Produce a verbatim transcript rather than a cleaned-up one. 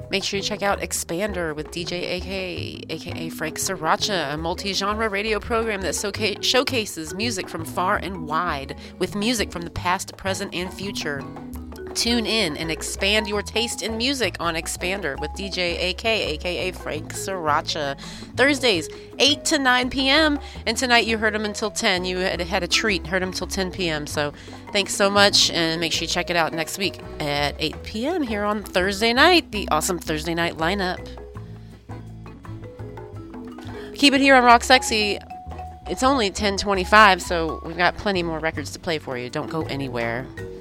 Make sure you check out Expander with D J A K, aka Frank Sriracha, a multi-genre radio program that soca- showcases music from far and wide, with music from the past, present, and future. Tune in and expand your taste in music on Expander with D J A K, aka Frank Sriracha. Thursdays, eight to nine p.m. And tonight you heard him until ten. You had, had a treat, heard him until ten p.m. So thanks so much, and make sure you check it out next week at eight p.m. here on Thursday night, the awesome Thursday night lineup. Keep it here on Rock Sexy. It's only ten twenty-five, so we've got plenty more records to play for you. Don't go anywhere.